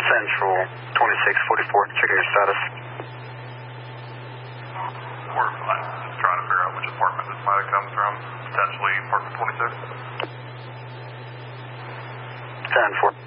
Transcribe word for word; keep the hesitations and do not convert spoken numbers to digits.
Central twenty-six forty-four, checking your status. We're uh, just trying to figure out which apartment this might have come from. Potentially apartment twenty-six. ten four.